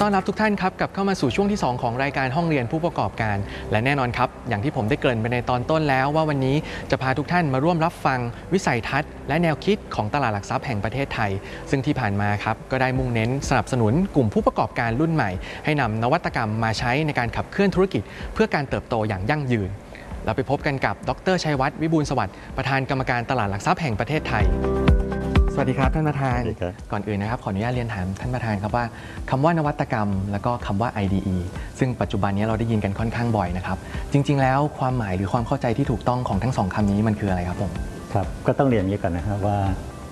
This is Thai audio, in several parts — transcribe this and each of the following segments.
ต้อนรับทุกท่านครับกลับเข้ามาสู่ช่วงที่2ของรายการห้องเรียนผู้ประกอบการและแน่นอนครับอย่างที่ผมได้เกริ่นไปในตอนต้นแล้วว่าวันนี้จะพาทุกท่านมาร่วมรับฟังวิสัยทัศน์และแนวคิดของตลาดหลักทรัพย์แห่งประเทศไทยซึ่งที่ผ่านมาครับก็ได้มุ่งเน้นสนับสนุนกลุ่มผู้ประกอบการรุ่นใหม่ให้นำนวัตกรรมมาใช้ในการขับเคลื่อนธุรกิจเพื่อการเติบโตอย่างยั่งยืนเราไปพบกันกับดร.ชัยวัฒน์วิบูลย์สวัสดิ์ประธานกรรมการตลาดหลักทรัพย์แห่งประเทศไทยสวัสดีครับท่านประธานก่อนอื่นนะครับขออนุญาตเรียนถามท่านประธานครับว่าคำว่านวัตกรรมแล้วก็คำว่า IDE ซึ่งปัจจุบันนี้เราได้ยินกันค่อนข้างบ่อยนะครับจริงๆแล้วความหมายหรือความเข้าใจที่ถูกต้องของทั้งสองคำนี้มันคืออะไรครับผมครับก็ต้องเรียนอย่างนี้ก่อนนะครับว่า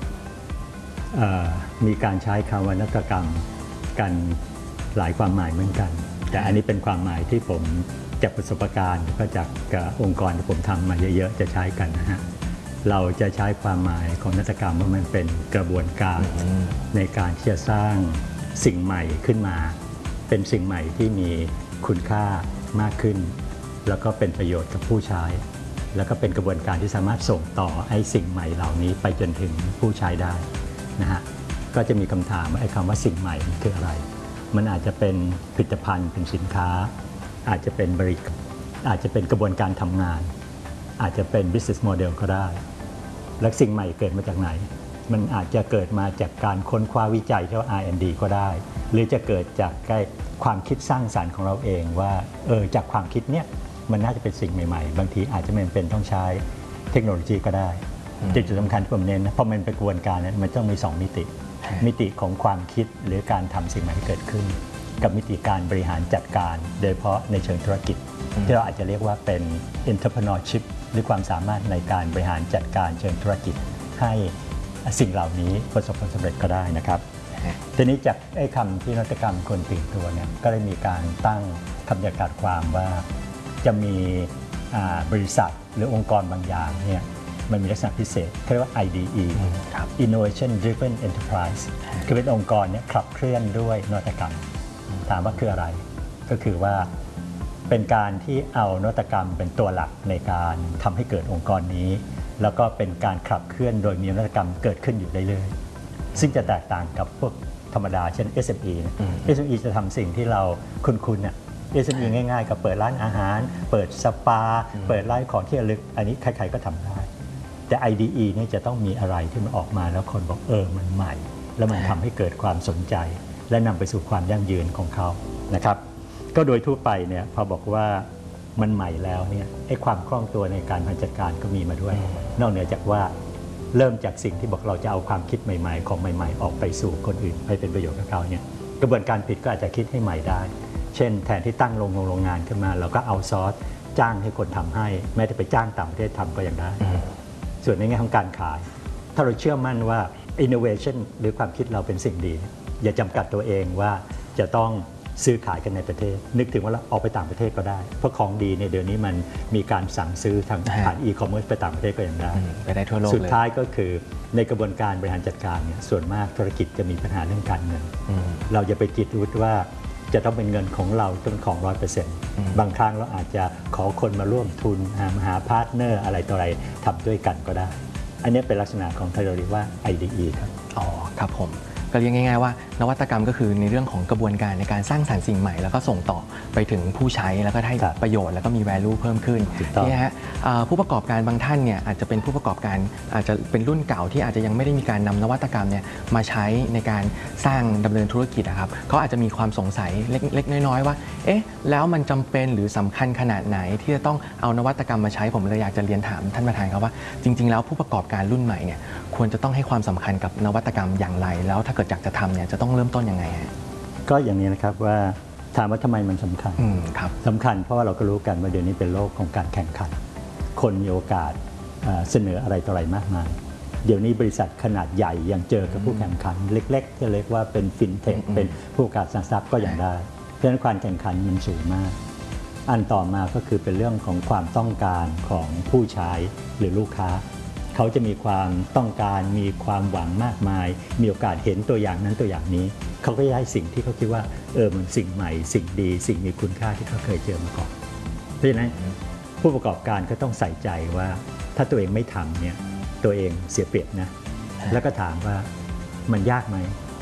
มีการใช้คำว่านวัตกรรมกันหลายความหมายเหมือนกันแต่อันนี้เป็นความหมายที่ผมจากประสบการณ์ก็จากองค์กรที่ผมทำมาเยอะๆจะใช้กันนะฮะเราจะใช้ความหมายของนวัตกรรมว่ามันเป็นกระบวนการในการที่จะสร้างสิ่งใหม่ขึ้นมาเป็นสิ่งใหม่ที่มีคุณค่ามากขึ้นแล้วก็เป็นประโยชน์กับผู้ใช้แล้วก็เป็นกระบวนการที่สามารถส่งต่อไอ้สิ่งใหม่เหล่านี้ไปจนถึงผู้ใช้ได้นะฮะก็จะมีคำถามว่าไอ้คำว่าสิ่งใหม่มันคืออะไรมันอาจจะเป็นผลิตภัณฑ์เป็นสินค้าอาจจะเป็นบริการอาจจะเป็นกระบวนการทำงานอาจจะเป็น business model ก็ได้และสิ่งใหม่เกิดมาจากไหนมันอาจจะเกิดมาจากการค้นคว้าวิจัยที่ว่า R&D ก็ได้หรือจะเกิดจากความคิดสร้างสรรค์ของเราเองว่าจากความคิดเนี้ยมันน่าจะเป็นสิ่งใหม่ๆบางทีอาจจะไม่เป็นต้องใช้เทคโนโลยีก็ได้จุดสำคัญที่ผมเน้นนะเพราะมันเป็นกระบวนการนั้นมันต้องมี2มิติมิติของความคิดหรือการทำสิ่งใหม่ที่เกิดขึ้นกับมิติการบริหารจัดการโดยเฉพาะในเชิงธุรกิจที่เราอาจจะเรียกว่าเป็น entrepreneurship หรือความสามารถในการบริหารจัดการเชิงธุรกิจให้สิ่งเหล่านี้ประสบความสำเร็จก็ได้นะครับทีนี้จากไอ้คำที่นวัตกรรมคนตื่นตัวเนี่ยก็ได้มีการตั้งคำจำกัดความว่าจะมีบริษัทหรือองค์กรบางอย่างเนี่ยมันมีลักษณะพิเศษเรียกว่า IDE Innovation Driven Enterprise คือเป็นองค์กรเนี่ยขับเคลื่อนด้วยนวัตกรรมถามว่าคืออะไรก็คือว่าเป็นการที่เอานวัตกรรมเป็นตัวหลักในการทำให้เกิดองค์กรนี้แล้วก็เป็นการขับเคลื่อนโดยมีนวัตกรรมเกิดขึ้นอยู่เรื่อยๆซึ่งจะแตกต่างกับพวกธรรมดาเช่น SME SME จะทำสิ่งที่เราคุ้นๆเนี่ย SME ง่ายๆกับเปิดร้านอาหารเปิดสปาเปิดร้านของที่ระลึกอันนี้ใครๆก็ทำได้แต่ IDE นี่จะต้องมีอะไรที่มันออกมาแล้วคนบอกมันใหม่แล้วมันทำให้เกิดความสนใจและนำไปสู่ความยั่งยืนของเขานะครับก็โดยทั่วไปเนี่ยพอบอกว่ามันใหม่แล้วเนี่ยไอ้ความคล่องตัวในการบริหารจัดการก็มีมาด้วยนอกเหนือจากว่าเริ่มจากสิ่งที่บอกเราจะเอาความคิดใหม่ๆของใหม่ๆออกไปสู่คนอื่นให้เป็นประโยชน์กับเขาเนี่ยกระบวนการผิดก็อาจจะคิดให้ใหม่ได้เช่นแทนที่ตั้งโรงงานขึ้นมาเราก็เอาซอร์สจ้างให้คนทำให้แม้แต่ไปจ้างต่างประเทศทำก็ยังได้ส่วนในแง่ของการขายถ้าเราเชื่อมั่นว่า innovation หรือความคิดเราเป็นสิ่งดีอย่าจำกัดตัวเองว่าจะต้องซื้อขายกันในประเทศนึกถึงว่าเราออกไปต่างประเทศก็ได้เพราะของดีในเดี๋ยวนี้มันมีการสั่งซื้อทางผ่านอีคอมเมิร์ซไปต่างประเทศก็ยังได้ไปได้ทั่วโลกสุดท้ายก็คือในกระบวนการบริหารจัดการเนี่ยส่วนมากธุรกิจจะมีปัญหาเรื่องการเงินเราจะไปจิตรุดว่าจะต้องเป็นเงินของเราต้องของ 100% บางครั้งเราอาจจะขอคนมาร่วมทุนหาพาร์ทเนอร์อะไรต่ออะไรทำด้วยกันก็ได้อันนี้เป็นลักษณะของที่เราเรียกว่า IDE ครับอ๋อครับผมก็เรียกง่ายๆว่านวัตกรรมก็คือในเรื่องของกระบวนการในการสร้างสรรค์สิ่งใหม่แล้วก็ส่งต่อไปถึงผู้ใช้แล้วก็ได้ประโยชน์แล้วก็มี value เพิ่มขึ้นนี่ฮะผู้ประกอบการบางท่านเนี่ยอาจจะเป็นผู้ประกอบการอาจจะเป็นรุ่นเก่าที่อาจจะยังไม่ได้มีการนำนวัตกรรมเนี่ยมาใช้ในการสร้างดำเนินธุรกิจนะครับเขาอาจจะมีความสงสัยเล็กๆน้อยๆว่าแล้วมันจำเป็นหรือสำคัญขนาดไหนที่จะต้องเอานวัตกรรมมาใช้ผมเลยอยากจะเรียนถามท่านประธานครับว่าจริงๆแล้วผู้ประกอบการรุ่นใหม่เนี่ยควรจะต้องให้ความสำคัญกับนวัตกรรมอย่างไรแล้วถ้าเกิดอยากจะทำเนี่ยจะต้องเริ่มต้นยังไงก็อย่างนี้นะครับว่าถามว่าทำไมมันสำคัญสำคัญเพราะว่าเราก็รู้กันว่าเดี๋ยวนี้เป็นโลกของการแข่งขันคนมีโอกาสเสนออะไรต่ออะไรมากมายเดี๋ยวนี้บริษัทขนาดใหญ่ยังเจอกับผู้แข่งขันเล็กๆที่เรียกว่าเป็นฟินเทคเป็นผู้ประกอบการทรัพย์ก็ยังได้เพราะฉะนั้นความแข่งขันมันสูงมากอันต่อมาก็คือเป็นเรื่องของความต้องการของผู้ใช้หรือลูกค้าเขาจะมีความต้องการมีความหวังมากมายมีโอกาสเห็นตัวอย่างนั้นตัวอย่างนี้เขาก็ได้สิ่งที่เขาคิดว่ามันสิ่งใหม่สิ่งดีสิ่งมีคุณค่าที่เขาเคยเจอมาก่อนเพราะฉะนั้นผู้ประกอบการก็ต้องใส่ใจว่าถ้าตัวเองไม่ทำเนี่ยตัวเองเสียเปรียบนะแล้วก็ถามว่ามันยากไหม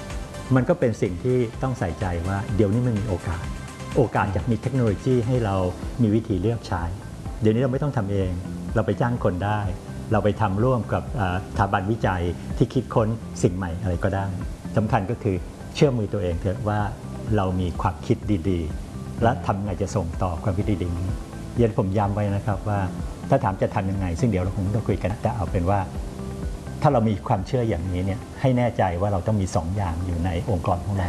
มันก็เป็นสิ่งที่ต้องใส่ใจว่าเดี๋ยวนี้มันมีโอกาสจากมีเทคโนโลยีให้เรามีวิธีเลือกใช้เดี๋ยวนี้เราไม่ต้องทำเองเราไปจ้างคนได้เราไปทำร่วมกับสถาบันวิจัยที่คิดค้นสิ่งใหม่อะไรก็ได้สำคัญก็คือเชื่อมือตัวเองเถอะว่าเรามีความคิดดีๆและทำไงจะส่งต่อความคิดดีๆนี้เรียนผมย้ำไว้นะครับว่าถ้าถามจะทำยังไงซึ่งเดี๋ยวเราคงต้องคุยกันแต่เอาเป็นว่าถ้าเรามีความเชื่ออย่างนี้เนี่ยให้แน่ใจว่าเราต้องมี2 อย่างอยู่ในองค์กรของเรา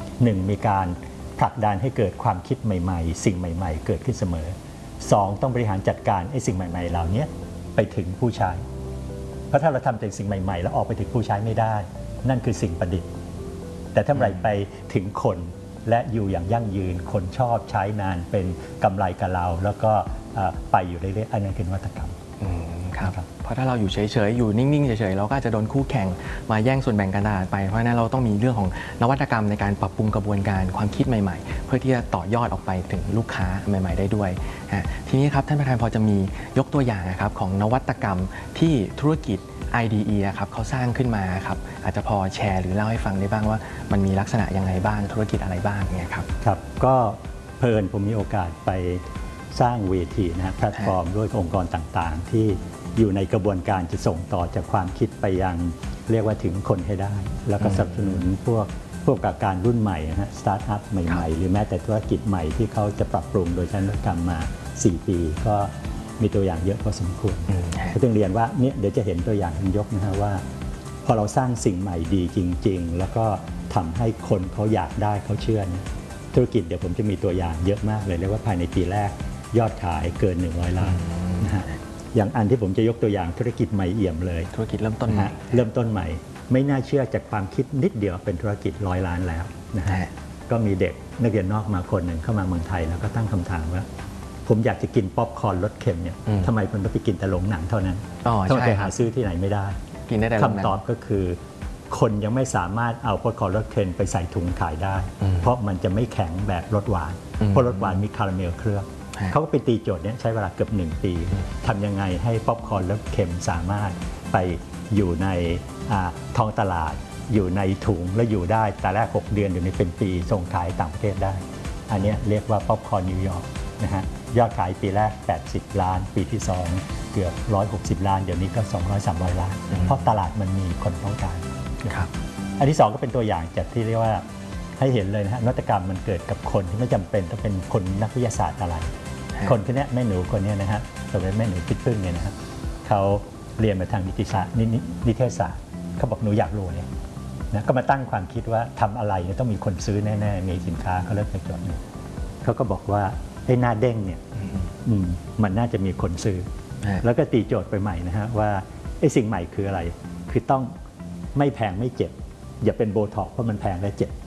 1มีการผลักดันให้เกิดความคิดใหม่ๆสิ่งใหม่ๆเกิดขึ้นเสมอ2ต้องบริหารจัดการไอ้สิ่งใหม่ๆเหล่านี้ไปถึงผู้ใช้เพราะถ้าเราทำแต่สิ่งใหม่ๆแล้วออกไปถึงผู้ใช้ไม่ได้นั่นคือสิ่งประดิษฐ์แต่ถ้าไรไปถึงคนและอยู่อย่างยั่งยืนคนชอบใช้นานเป็นกำไรกับเราแล้วก็ไปอยู่เรื่อยๆอันนั้นคือนวัตกรรมครับเพราะถ้าเราอยู่เฉยๆอยู่นิ่งๆเฉยๆเราก็อาจจะโดนคู่แข่งมาแย่งส่วนแบ่งการตลาดไปเพราะฉะนั้นเราต้องมีเรื่องของนวัตกรรมในการปรับปรุงกระบวนการความคิดใหม่ๆเพื่อที่จะต่อยอดออกไปถึงลูกค้าใหม่ๆได้ด้วยทีนี้ครับท่านประธานพอจะมียกตัวอย่างนะครับของนวัตกรรมที่ธุรกิจ IDE ครับเขาสร้างขึ้นมาครับอาจจะพอแชร์หรือเล่าให้ฟังได้บ้างว่ามันมีลักษณะยังไงบ้างธุรกิจอะไรบ้างเนี่ยครับครับก็เพลินผมมีโอกาสไปสร้างเวทีนะแพลตฟอร์มด้วยองค์กรต่างๆที่อยู่ในกระบวนการจะส่งต่อจากความคิดไปยังเรียกว่าถึงคนให้ได้แล้วก็สนับสนุนพวกประกอบการรุ่นใหม่นะฮะสตาร์ทอัพใหม่ๆหรือแม้แต่ธุรกิจใหม่ที่เขาจะปรับปรุงโดยใช้นวัตกรรมมา4 ปีก็มีตัวอย่างเยอะพอสมควรก็ต้องเรียนว่าเนี่ยเดี๋ยวจะเห็นตัวอย่างยกนะฮะว่าพอเราสร้างสิ่งใหม่ดีจริงๆแล้วก็ทำให้คนเขาอยากได้เขาเชื่อนะธุรกิจเดี๋ยวผมจะมีตัวอย่างเยอะมากเลยเรียกว่าภายในปีแรกยอดขายเกิน100 ล้านนะฮะอย่างอันที่ผมจะยกตัวอย่างธุรกิจใหม่เอี่ยมเลยธุรกิจเริ่มต้นใหม่ไม่น่าเชื่อจากความคิดนิดเดียวเป็นธุรกิจ100 ล้านแล้วนะฮะก็มีเด็กนักเรียนนอกมาคนหนึ่งเข้ามาเมืองไทยแล้วก็ตั้งคำถามว่าผมอยากจะกินป๊อปคอร์นรสเค็มเนี่ยทำไมผมต้องไปกินแต่โรงหนังเท่านั้นต้องไปหาซื้อที่ไหนไม่ได้คำตอบก็คือคนยังไม่สามารถเอาป๊อปคอร์นรสเค็มไปใส่ถุงขายได้เพราะมันจะไม่แข็งแบบรสหวานเพราะรสหวานมีคาราเมลเคลือบเขาก็ไปตีโจทย์นี้ใช้เวลาเกือบ1 ปีทำยังไงให้ป๊อปคอร์นรสเค็มสามารถไปอยู่ในท้องตลาดอยู่ในถุงและอยู่ได้แต่แรก6 เดือนอยู่ในเป็นปีส่งขายต่างประเทศได้อันนี้เรียกว่าป๊อปคอร์นนิวยอร์กนะฮะยอดขายปีแรก80 ล้านปีที่2เกือบ160 ล้านเดี๋ยวนี้ก็200-300 ล้านเพราะตลาดมันมีคนต้องการครับอันที่2ก็เป็นตัวอย่างจากที่เรียกว่าให้เห็นเลยนะฮะนวัตกรรมมันเกิดกับคนที่ไม่จำเป็นต้องเป็นคนนักวิทยาศาสตร์อะไรคนคนนี้แม่หนูคนนี้นะฮะสมัยแม่หนูพิษพึ่งเนี่ยนะครับเขาเรียนมาทางนิติศาสตร์นิเทศศาสตร์เขาบอกหนูอยากรวยนะก็มาตั้งความคิดว่าทำอะไรเนี่ยต้องมีคนซื้อแน่ๆมีสินค้าเขาเริ่มไปจดเนี่ยเขาก็บอกว่าไอ้หน้าเด้งเนี่ยมันน่าจะมีคนซื้อแล้วก็ตีโจทย์ไปใหม่นะฮะว่าไอ้สิ่งใหม่คืออะไรคือต้องไม่แพงไม่เจ็บอย่าเป็นโบท็อกซ์เพราะมันแพงและเจ็บ